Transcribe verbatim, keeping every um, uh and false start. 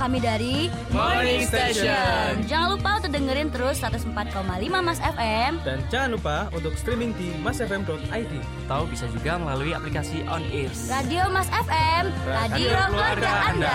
Kami dari Morning Station. Jangan lupa untuk dengerin terus seratus empat koma lima Mas F M. Dan jangan lupa untuk streaming di masfm dot i d. Atau bisa juga melalui aplikasi On Air. Radio Mas F M, radio, radio keluarga Anda.